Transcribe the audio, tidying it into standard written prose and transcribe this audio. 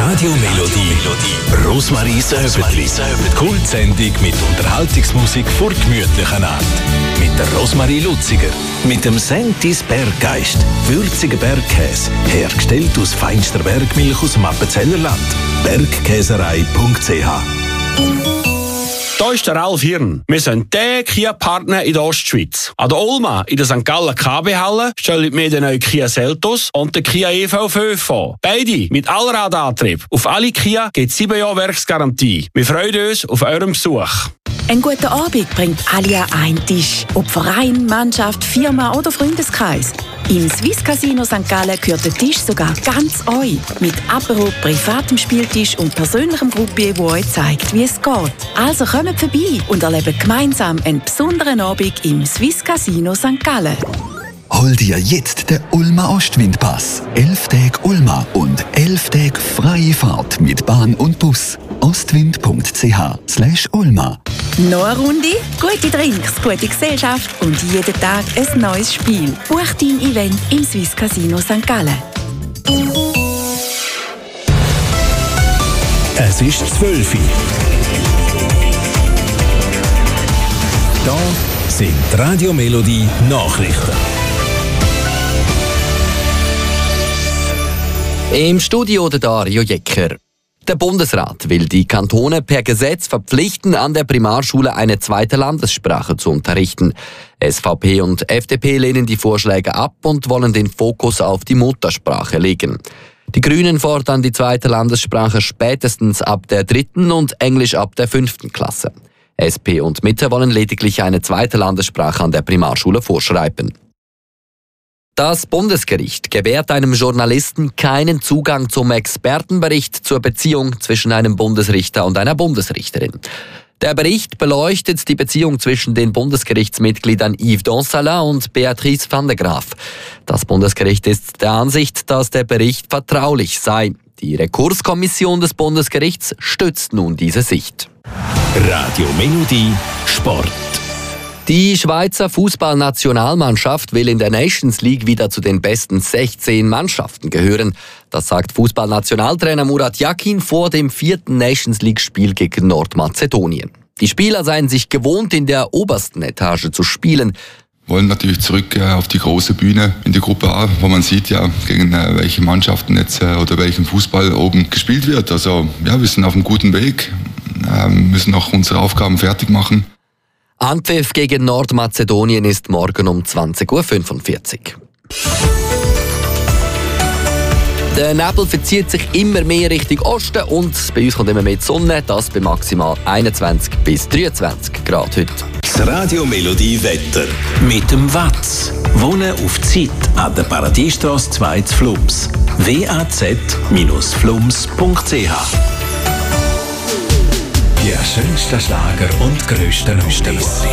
Radio Melodie. Rosmarie Säbetli. Kultsendung mit Unterhaltungsmusik vor gemütlichen Art. Mit der Rosmarie Luziger. Mit dem Sentis Berggeist. Würziger Bergkäse. Hergestellt aus feinster Bergmilch aus dem Appenzellerland. Bergkäserei.ch. Hier ist der Ralf Hirn. Wir sind der Kia-Partner in der Ostschweiz. An der Olma, in der St. Gallen KB-Halle, stellen wir den neuen Kia Seltos und den Kia EV5 vor. Beide mit Allradantrieb. Auf alle Kia gibt es 7 Jahre Werksgarantie. Wir freuen uns auf euren Besuch. Ein guter Abend bringt alle an einen Tisch. Ob Verein, Mannschaft, Firma oder Freundeskreis. Im Swiss Casino St. Gallen gehört der Tisch sogar ganz euch. Mit Apero, privatem Spieltisch und persönlichem Gruppier, wo euch zeigt, wie es geht. Also kommt vorbei und erlebt gemeinsam einen besonderen Abend im Swiss Casino St. Gallen. Hol dir jetzt den Ulma Ostwindpass. 11 Tage Ulma und 11 Tage freie Fahrt mit Bahn und Bus. ostwind.ch/Ulma. Noch eine Runde, gute Drinks, gute Gesellschaft und jeden Tag ein neues Spiel. Buch dein Event im Swiss Casino St. Gallen. Es ist 12 Uhr. Da sind Radio Melodie Nachrichten. Im Studio der Dario Jecker. Der Bundesrat will die Kantone per Gesetz verpflichten, an der Primarschule eine zweite Landessprache zu unterrichten. SVP und FDP lehnen die Vorschläge ab und wollen den Fokus auf die Muttersprache legen. Die Grünen fordern die zweite Landessprache spätestens ab der 3. und Englisch ab der 5. Klasse. SP und Mitte wollen lediglich eine zweite Landessprache an der Primarschule vorschreiben. Das Bundesgericht gewährt einem Journalisten keinen Zugang zum Expertenbericht zur Beziehung zwischen einem Bundesrichter und einer Bundesrichterin. Der Bericht beleuchtet die Beziehung zwischen den Bundesgerichtsmitgliedern Yves Donsala und Beatrice van der Graaf. Das Bundesgericht ist der Ansicht, dass der Bericht vertraulich sei. Die Rekurskommission des Bundesgerichts stützt nun diese Sicht. Radio Melodie Sport. Die Schweizer Fußballnationalmannschaft will in der Nations League wieder zu den besten 16 Mannschaften gehören. Das sagt Fußballnationaltrainer Murat Yakin vor dem 4. Nations League-Spiel gegen Nordmazedonien. Die Spieler seien sich gewohnt, in der obersten Etage zu spielen. Wollen natürlich zurück auf die große Bühne in die Gruppe A, wo man sieht ja, gegen welche Mannschaften jetzt oder welchen Fußball oben gespielt wird. Also ja, wir sind auf einem guten Weg, müssen noch unsere Aufgaben fertig machen. Anpfiff gegen Nordmazedonien ist morgen um 20.45 Uhr. Der Nebel verzieht sich immer mehr Richtung Osten und bei uns kommt immer mehr die Sonne, das bei maximal 21 bis 23 Grad heute. Das Radio Melodie Wetter mit dem Watz. Wohnen auf Zeit an der Paradiesstrasse 2 zu Flums. waz-flums.ch. Die schönsten Schlager und grössten Hits.